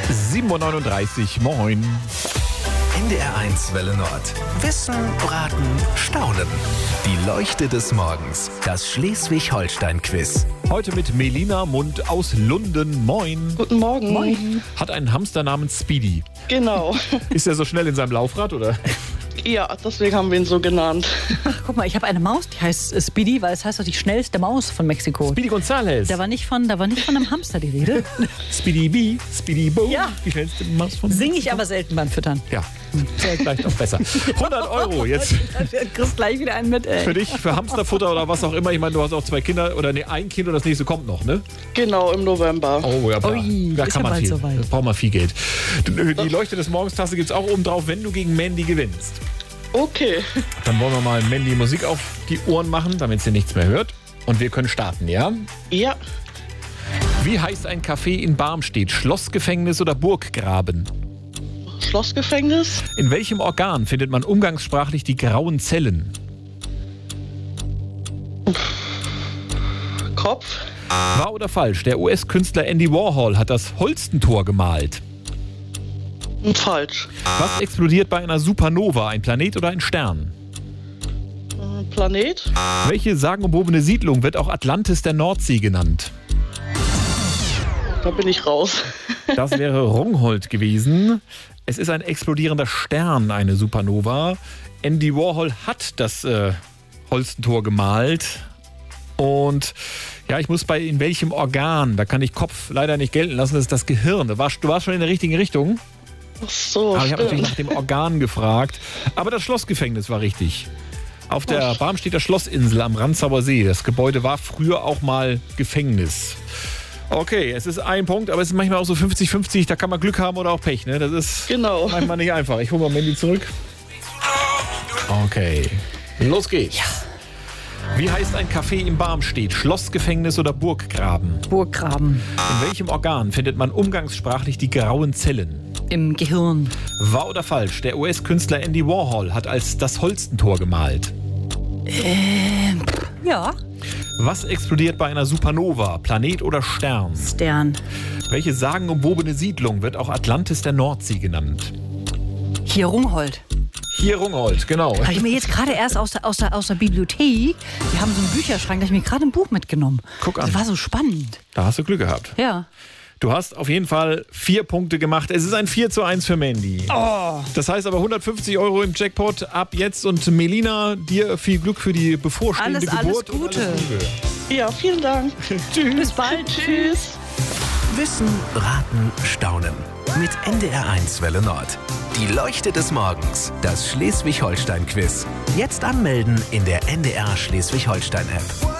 7:39 Uhr, moin. NDR1 Welle Nord. Wissen, Raten, Staunen. Die Leuchte des Morgens. Das Schleswig-Holstein-Quiz. Heute mit Melina Mund aus Lunden. Moin. Guten Morgen. Moin. Hat einen Hamster namens Speedy. Genau. Ist er so schnell in seinem Laufrad, oder? Ja, deswegen haben wir ihn so genannt. Ach, guck mal, ich habe eine Maus, die heißt Speedy, weil es heißt doch die schnellste Maus von Mexiko. Speedy Gonzales. Da war nicht von einem Hamster die Rede. Speedy Bee, Speedy Bo. Ja. Die schnellste Maus von Singe ich aber selten beim Füttern. Ja, vielleicht auch besser. 100 Euro jetzt Du kriegst gleich wieder einen mit, ey. für dich, für Hamsterfutter oder was auch immer. Ich meine, du hast auch 2 Kinder oder nee, ein Kind und das nächste kommt noch, ne? Genau, im November. Oh ja, Ui, da ist kann ja man bald viel. soweit. Da braucht man viel Geld. Die Leuchte des Morgens-Tasse gibt es auch oben drauf, wenn du gegen Mandy gewinnst. Okay. Dann wollen wir mal Mandy Musik auf die Ohren machen, damit sie nichts mehr hört. Und wir können starten, ja? Ja, Wie heißt ein Café in Barmstedt? Schlossgefängnis oder Burggraben? Schlossgefängnis. In welchem Organ findet man umgangssprachlich die grauen Zellen? Kopf. Wahr oder falsch? Der US-Künstler Andy Warhol hat das Holstentor gemalt. Falsch. Was explodiert bei einer Supernova? Ein Planet oder ein Stern? Planet. Welche sagenumwobene Siedlung wird auch Atlantis der Nordsee genannt? Da bin ich raus. Das wäre Rungholt gewesen. Es ist ein explodierender Stern, eine Supernova. Andy Warhol hat das Holstentor gemalt. Und ja, ich muss in welchem Organ, da kann ich Kopf leider nicht gelten lassen, das ist das Gehirn. Du warst schon in der richtigen Richtung. Ach so, Aber ich habe natürlich stimmt. nach dem Organ gefragt. Aber das Schlossgefängnis war richtig. Auf der Barmstedter Schlossinsel am Ranzauer See. Das Gebäude war früher auch mal Gefängnis. Okay, es ist ein Punkt, aber es ist manchmal auch so 50-50. Da kann man Glück haben oder auch Pech. Ne? Das ist Genau. manchmal nicht einfach. Ich hole mal Mandy zurück. Okay, los geht's. Wie heißt ein Café in Barmstedt? Schlossgefängnis oder Burggraben? Burggraben In welchem Organ findet man umgangssprachlich die grauen Zellen? im Gehirn. Wahr oder falsch? Der US-Künstler Andy Warhol hat als das Holstentor gemalt. Ja, Was explodiert bei einer Supernova? Planet oder Stern? Stern. Welche sagenumwobene Siedlung wird auch Atlantis der Nordsee genannt? Hier Rungholt. Hier Rungholt, genau. Habe ich mir jetzt gerade erst aus der Bibliothek, die haben so einen Bücherschrank, da habe ich mir gerade ein Buch mitgenommen. Guck an. Das war so spannend. Da hast du Glück gehabt. Ja. Du hast auf jeden Fall 4 Punkte gemacht. Es ist ein 4:1 für Mandy. Oh. Das heißt aber 150 Euro im Jackpot ab jetzt. Und Melina, dir viel Glück für die bevorstehende Alles Geburt. Gute. Und alles Gute. Ja, vielen Dank. Tschüss. Bis bald. Tschüss. Wissen, Raten, Staunen. Mit NDR1 Welle Nord. Die Leuchte des Morgens. Das Schleswig-Holstein-Quiz. Jetzt anmelden in der NDR Schleswig-Holstein-App.